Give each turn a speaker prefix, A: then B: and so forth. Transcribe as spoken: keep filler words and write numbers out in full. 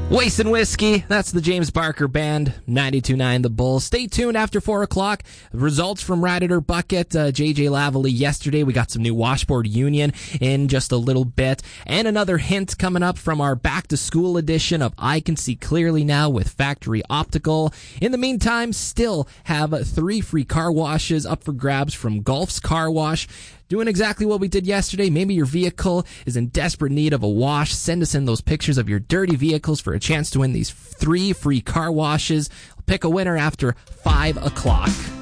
A: Wastin' Whiskey, that's the James Barker Band, ninety-two point nine The Bull. Stay tuned after four o'clock. Results from Ride It or Bucket, uh, J J Lavallee yesterday. We got some new washboard union in just a little bit. And another hint coming up from our back-to-school edition of I Can See Clearly Now with Factory Optical. In the meantime, still have three free car washes up for grabs from Gulf's Car Wash. Doing exactly what we did yesterday. Maybe your vehicle is in desperate need of a wash. Send us in those pictures of your dirty vehicles for a chance to win these three free car washes. Pick a winner after five o'clock.